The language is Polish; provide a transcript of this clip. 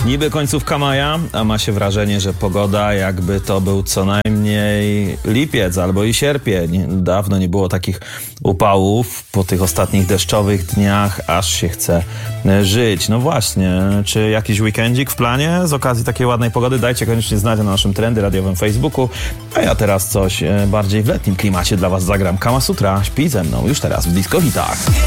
Niby końcówka maja, a ma się wrażenie, że pogoda jakby to był co najmniej lipiec albo i sierpień. Dawno nie było takich upałów po tych ostatnich deszczowych dniach, aż się chce żyć. No właśnie, czy jakiś weekendzik w planie z okazji takiej ładnej pogody? Dajcie koniecznie znać na naszym Trendy radiowym Facebooku. A ja teraz coś bardziej w letnim klimacie dla was zagram. Kama Sutra, śpi ze mną już teraz w Disco Hitach.